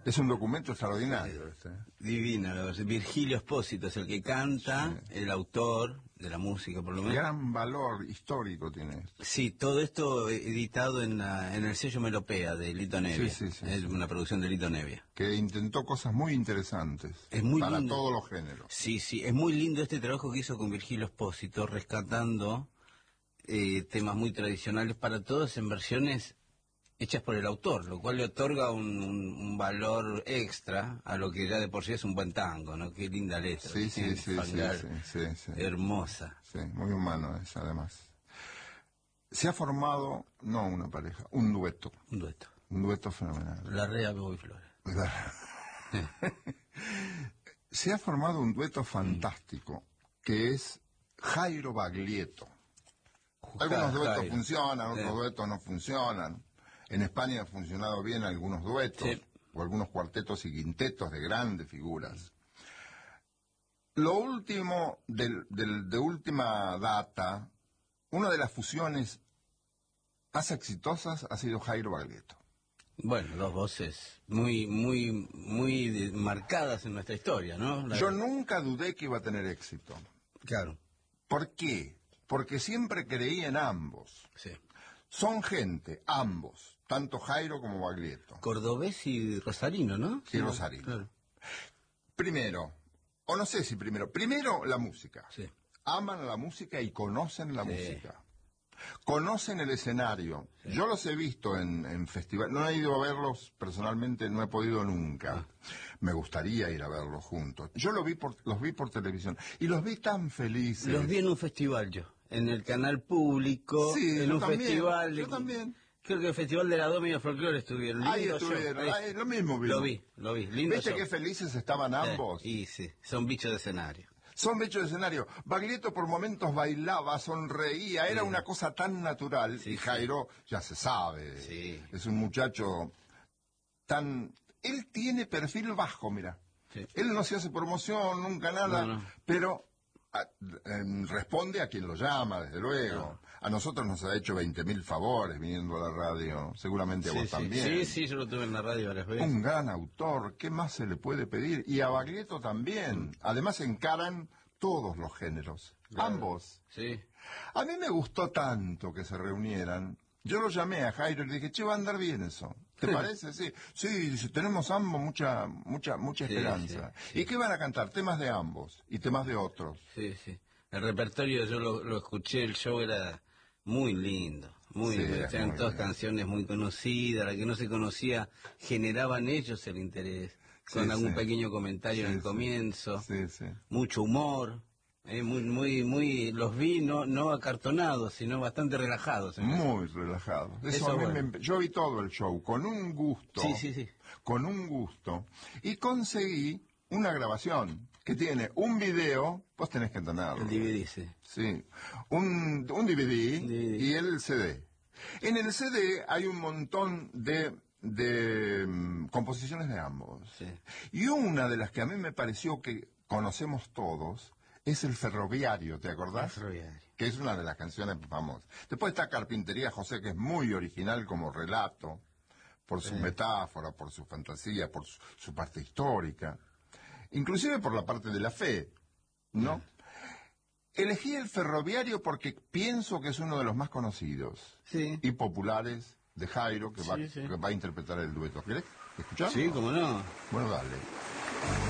Es un documento extraordinario este. Divina, la verdad. Virgilio Espósito es el que canta, sí. El autor de la música, por lo menos. Gran valor histórico tiene esto. Sí, todo esto editado en el sello Melopea de Lito Nevia. Sí, es una producción de Lito Nevia. Que intentó cosas muy interesantes. Es muy para lindo. Todos los géneros. Sí, es muy lindo este trabajo que hizo con Virgilio Espósito, rescatando temas muy tradicionales para todos en versiones hechas por el autor, lo cual le otorga un valor extra a lo que ya de por sí es un buen tango, ¿no? Qué linda letra. Sí. Hermosa. Sí, muy humano es, además. Se ha formado, no una pareja, un dueto. Un dueto fenomenal. Larrea, Bebo y Flores. Se ha formado un dueto fantástico, que es Jairo Baglietto. Algunos duetos funcionan, otros duetos no funcionan. En España han funcionado bien algunos duetos, sí. O algunos cuartetos y quintetos de grandes figuras. Lo último, de última data, una de las fusiones más exitosas ha sido Jairo Baglietto. Bueno, dos voces muy marcadas en nuestra historia, ¿no? Yo nunca dudé que iba a tener éxito. Claro. ¿Por qué? Porque siempre creí en ambos. Sí. Son gente, ambos, tanto Jairo como Baglietto. Cordobés y rosarino, ¿no? Y rosarino. Claro. Primero la música. Sí. Aman la música y conocen la música. Conocen el escenario. Sí. Yo los he visto en festivales. No he ido a verlos personalmente, no he podido nunca. Me gustaría ir a verlos juntos. Yo los vi por televisión y los vi tan felices. Los vi en un festival yo, en el canal público, sí, en un festival. Yo también. Creo que el Festival de la Dominio Folclore estuvieron. Ahí estuvieron, lo mismo vi. Lo vi. Lindo ¿Viste show. qué felices estaban ambos? Sí, son bichos de escenario. Son bichos de escenario. Baglietto por momentos bailaba, sonreía, era una cosa tan natural. Sí, y Jairo, ya se sabe, es un muchacho tan... Él tiene perfil bajo, mira. Sí. Él no se hace promoción, nunca nada, pero responde a quien lo llama, desde luego. A nosotros nos ha hecho 20.000 favores viniendo a la radio, seguramente a vos también. Sí, yo lo tuve en la radio varias veces. Un gran autor, ¿qué más se le puede pedir? Y a Baglietto también. Además encaran todos los géneros, ambos. Sí. A mí me gustó tanto que se reunieran. Yo lo llamé a Jairo y le dije, che, va a andar bien eso. ¿Te parece? Sí, tenemos ambos mucha esperanza. Sí. ¿Y qué van a cantar? Temas de ambos y temas de otros. Sí. El repertorio, yo lo escuché, el show era muy lindo. Eran todas canciones muy conocidas, la que no se conocía, generaban ellos el interés. Con algún pequeño comentario en el comienzo. Mucho humor. Los vi no acartonados, sino bastante relajados. Muy relajados. Yo vi todo el show con un gusto. Sí. Con un gusto. Y conseguí una grabación que tiene un video, vos tenés que entenderlo. El DVD, sí. Un DVD y el CD. En el CD hay un montón de composiciones de ambos. Sí. Y una de las que a mí me pareció que conocemos todos es El Ferroviario, ¿te acordás? El Ferroviario. Que es una de las canciones famosas. Después está Carpintería José, que es muy original como relato, por su metáfora, por su fantasía, por su parte histórica, inclusive por la parte de la fe, ¿no? Elegí El Ferroviario porque pienso que es uno de los más conocidos y populares de Jairo, que va a interpretar el dueto. ¿Querés escuchar? Sí, cómo no. Bueno, dale.